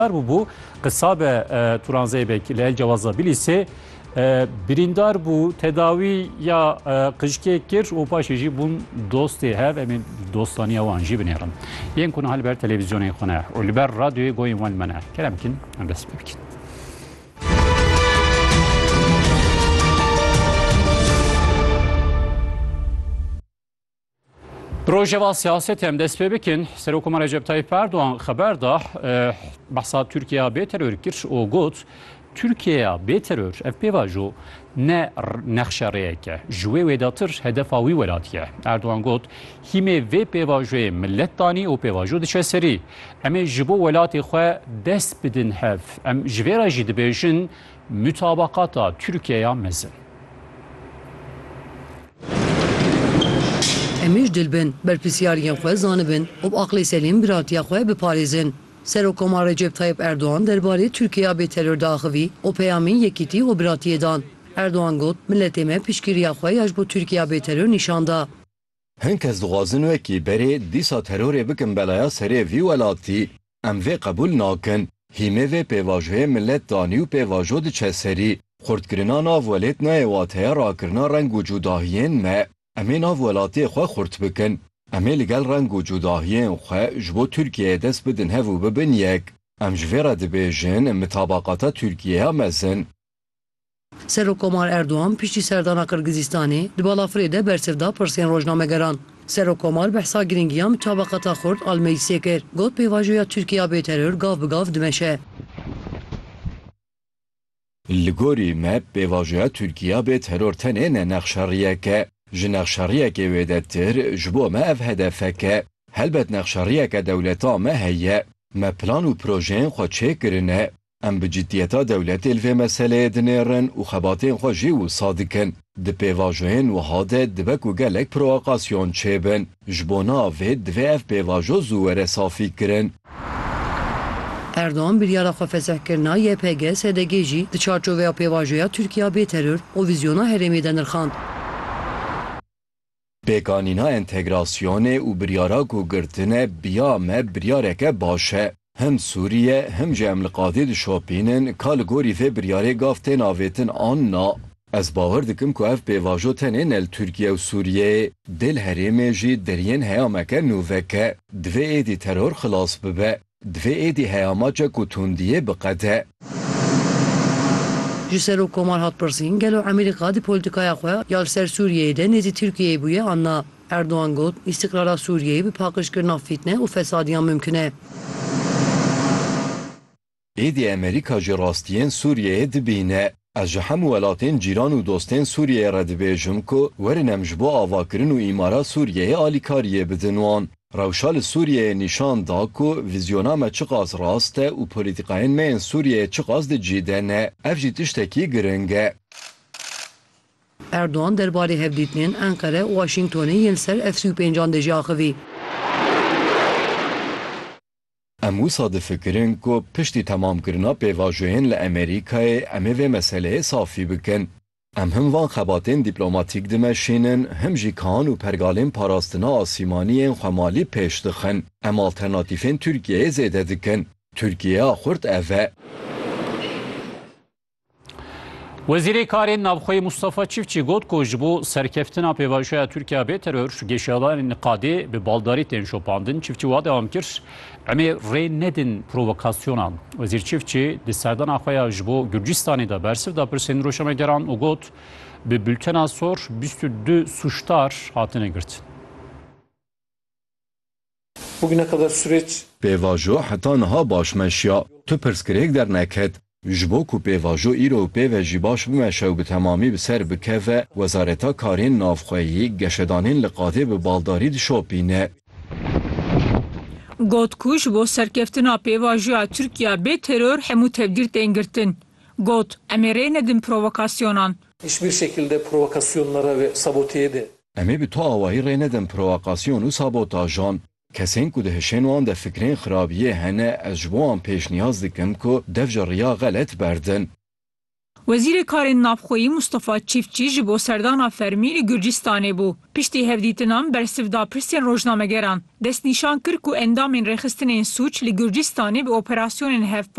Bu kısabe Turanzeybek ile cevazla bilise birindar bu tedavi ya kışkekir o paşeci bun dosti hev emin dostani yavanji binerim. Yen konu halber televizyona kona o liber radyoya goyun val mana. Kelamkin emres bekin. Rojava siyaset hem dest bekin Serokoma Recep Tayyip Erdoğan haber da bahsa Türkiye be terör kir o got Türkiye be terör FPVjo ne nexşareyeke jwe vedatır hedef avi velatiye Erdoğan got hime ve PVJ millet dani o PVJ diçe seri eme jibo velati xwe dest bidin hev em jvera jidbejin mütabakata Türkiye'ye mezin. امیش دلبن برپرسیاریان خو زانبن و عقل سلیم براتیا خو بپاریزن سروکوما رجب طیب اردوغان درباره ترکیه به ترور داخوی و پیامین یکیتی و براتی دان اردوغان گفت ملتمه پیشگیری خو یاج بو ترکیه به ترور نشان دا هنکس دغازن وکی بری دیسا ترور بکن بلایا سری وی ولاتی ام وی قبول ناکن هیمه و پیواجه ملت دانی و پیواجو د چسری خردگرنا ناو ولید نایواته راکرنا رنگ و جداهین ما امین آف ولاتی خواه خورد بکن امی لگل رنگ و جداهین خواه جبو ترکیه دست بدن هفو ببن یک ام جویره دبیجن مطابقات ترکیه مزن سروکومار اردوغان پیشتی سردانا قرگزیستانی دبالا فریده برسفدا پرسین روزنامه گران سروکومار بحثا گرینگیا مطابقات خورد آلمیسی کر گوت پیواجویا ترکیه به ترور گاف بگاف دمشه لگوری مب پیواجویا ترکیه به ترور تنه نخشاریه که جنخشاریه که ویدتر جبو ما اف هدفه که هلبت نخشاریه که دولتا ما هیه ما پلان و پروژین خود چه کرنه ام بجدیتا دولت الوی مسئله دنیرن و خباتین خود جی و صادکن ده پیواجوین و حاده دبک و گلک پروواقاسیون چه بن جبونا وید دوی اف پیواجو زوره صافی کرن اردوغان biryara xwe fesih kirina YPG SDG jî di çarçoveya pêvajoya Tirkiya bê terör û vizyona herêmê de nirxand. Pêkanîna entegrasyonê û biryara ku girtine biya me biryareke baş e. Hem Sûriye hem jî em li qadê dişopînin ka li gorî vê biryarê gav tên avêtin an na. Ez bawer dikim ku ev pêvajo tenê nel Tirkiye û Sûriyeyê dêl herêmê jî deriyên heyameke nûveke divê êdî teror xilas bibe. Divê êdî heyamaca ku tundiyê biqede. Ji Serokkomar hat pirsîn gelo Amerîka di polîtikaya xwe ya li ser Sûriyeyê de nêzî Tirkiyeyê bûye an na. Erdoğan got îstiqrara Sûriyeyê bi paqijkirina fîtne û fesadiyan mümkün e. Êdî Amerîka ji rastiyên Sûriyeyê dibîne. Ez ji hemû welatên cîran û dostên Sûriyeyê re dibêjim ku werin em ji bo avakirin û îmara Sûriyeyê alîkariyê bidin wan. Rewşa li Sûriyeyê nîşan da ku vizyona me çiqas rast e û polîtikayên me yên Sûriyeyê çiqas dicîde ne. Ev jî tiştekî giring e. Erdoğan derbarê hevdîtinên Enkere û Washingtonê yên ser F-35 de jî axivî. Em wisa difikirin ku piştî temamkirina pêvajoyên li Amerîkayê em ê vê meseleyê safî bikin. Em him van xebatên dîplomatîk dimeşînin, him jî kaan û pergalên parastina asîmaniyên xwemalî pêş dixin. Em alternatîfên Tirkiyeyê zêde dikin. Tirkiyeya xurt ev e. Wezîrê Karên Navxweyî Mustafa Çiftçî got ku ji bo serkeftina pêvajoya Tirkiye bê terör geşalarên Qadê bi baldarî tên şopandin. Çiftçî wa dewam kir em ê rê nedin provokasyonan. Wezîr Çiftçî di serdana xwe ya ji bo Gürcistanê de bersiv da pirsên rojnamegeran û got bi bültena sor 22 suçdar hatine girtin. Bugüne kadar süreç Pêvajo heta niha başmeşya tu pirskirêk derneket. Ji bo ku pêvajo îro pêve jî baş bimeşe û bi temamî bi ser bikeve Wezareta Karên Navxweyî geşedanên li Qadê bi baldarî dişopîne. Got ku ji bo serkeftina pêvajoya Tirkiye bê terör hemû tevdîr tên girtin. Got em ê rê nedin provokasyonan. hiçbir şekilde provokasyonlara ve saboteye de Em ê bi to awayî rê nedin provokasyon û sabotajan. Kesên ku dihişên wan de fikrên xirabiyê hene ez ji bo wan pêşniyaz dikim ku dev ji riya xelet berdin. Wezîrê Karên Navxweyî Mustafa Çiftçî ji bo serdana fermî li Gürcistanê bû. Piştî hevdîtinan bersiv da pirsên rojnamegeran destnîşan kir ku endamên rêxistinên sûç li Gürcistanê bi operasyonên hevpa